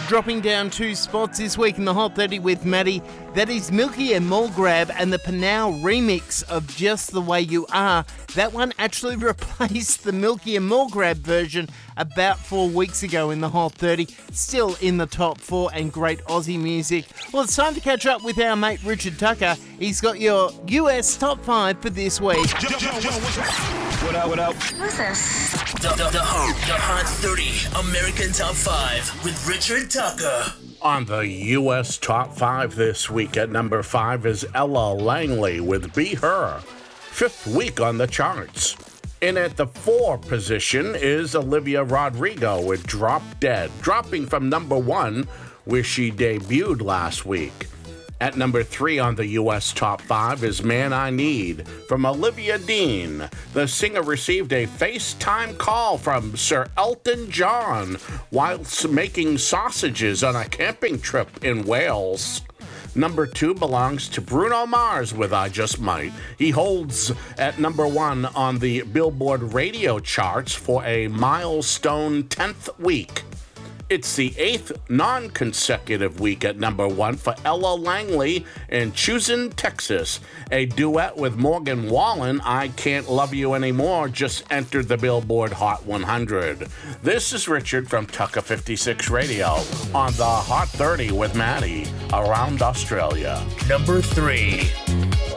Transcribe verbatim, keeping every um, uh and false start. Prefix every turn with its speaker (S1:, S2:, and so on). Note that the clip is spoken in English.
S1: dropping down two spots this week in the Hot thirty with Maddie. That is Milky and Mulgrab and the Panau remix of Just the Way You Are. That one actually replaced the Milky and Mulgrab version about four weeks ago in the Hot thirty. Still in the top four and great Aussie music. Well, it's time to catch up with our mate Richard Tucker. He's got your U S top five for this week.
S2: Yo, yo, yo, what up, what up?
S3: Who's this?
S4: The, the, the, Hot, the Hot thirty American Top five with Richard Tucker.
S5: On the U S Top five this week at number five is Ella Langley with Be Her. Fifth week on the charts. In at the four position is Olivia Rodrigo with Drop Dead, dropping from number one, where she debuted last week. At number three on the U S Top five is Man I Need from Olivia Dean. The singer received a FaceTime call from Sir Elton John whilst making sausages on a camping trip in Wales. Number two belongs to Bruno Mars with I Just Might. He holds at number one on the Billboard radio charts for a milestone tenth week. It's the eighth non-consecutive week at number one for Ella Langley in Choosing, Texas. A duet with Morgan Wallen, I Can't Love You Anymore, just entered the Billboard Hot one hundred. This is Richard from Tucker fifty-six Radio on the Hot thirty with Maddie around Australia.
S4: Number three.